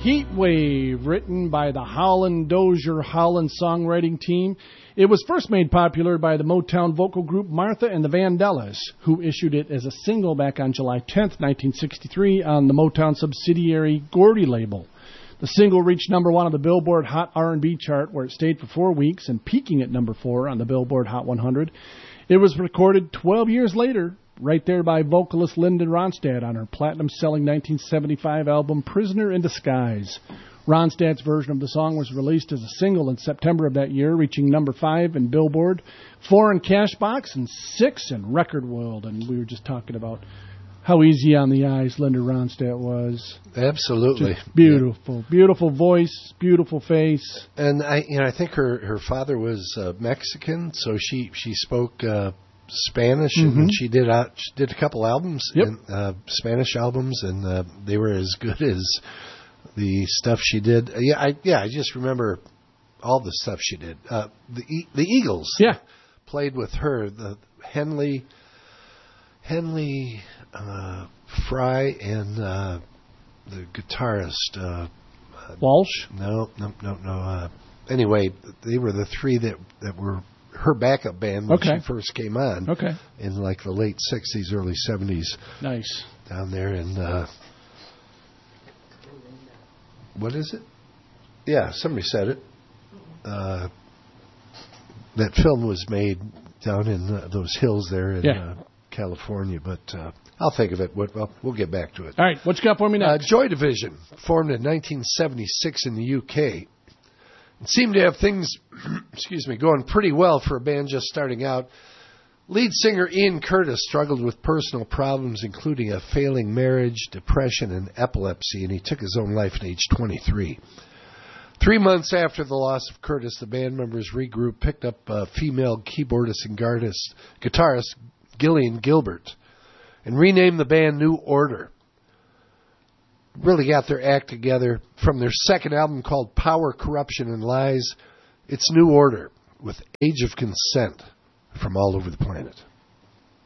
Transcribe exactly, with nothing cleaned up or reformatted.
Heat Wave, written by the Holland Dozier Holland songwriting team. It was first made popular by the Motown vocal group Martha and the Vandellas, who issued it as a single back on July tenth, nineteen sixty-three on the Motown subsidiary Gordy label. The single reached number one on the Billboard Hot R and B chart, where it stayed for four weeks and peaking at number four on the Billboard Hot one hundred. It was recorded twelve years later, right there by vocalist Linda Ronstadt on her platinum-selling nineteen seventy-five album Prisoner in Disguise. Ronstadt's version of the song was released as a single in September of that year, reaching number five in Billboard, four in Cashbox, and six in Record World. And we were just talking about how easy on the eyes Linda Ronstadt was. Absolutely. Just beautiful, yeah. Beautiful voice, beautiful face. And I, you know, I think her, her father was uh, Mexican, so she she spoke uh, Spanish, mm-hmm. and she did uh, she did a couple albums, yep. and, uh, Spanish albums, and uh, they were as good as the stuff she did. Uh, yeah, I yeah, I just remember all the stuff she did. Uh, the the Eagles, yeah. played with her. The Henley Henley uh, Fry and uh, the guitarist uh, Walsh. No, no, no, no. Uh, anyway, they were the three that that were her backup band when okay. she first came on. Okay. In like the late sixties, early seventies. Nice. Down there in uh, what is it? Yeah, somebody said it. Uh, that film was made down in uh, those hills there in yeah. uh, California, but uh, I'll think of it. We'll, we'll get back to it. All right, what you got for me next? Uh, Joy Division, formed in nineteen seventy-six in the U K. It seemed to have things, excuse me, going pretty well for a band just starting out. Lead singer Ian Curtis struggled with personal problems, including a failing marriage, depression, and epilepsy, and he took his own life at age twenty-three. Three months after the loss of Curtis, the band members regrouped, picked up uh, female keyboardist and guitarist, guitarist Gillian Gilbert, and renamed the band New Order. Really got their act together. From their second album called Power, Corruption, and Lies, it's New Order with Age of Consent from all over the planet.